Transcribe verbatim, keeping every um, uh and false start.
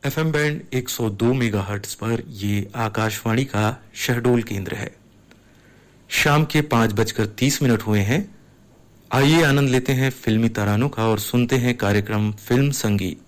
FM band एक सौ दो मेगाहर्ट्ज पर ये आकाशवाणी का शहडोल केंद्र है। शाम के पांच बजकर तीस मिनट हुए हैं। आइए आनंद लेते हैं फिल्मी तरानों का और सुनते हैं कार्यक्रम फिल्म संगीत।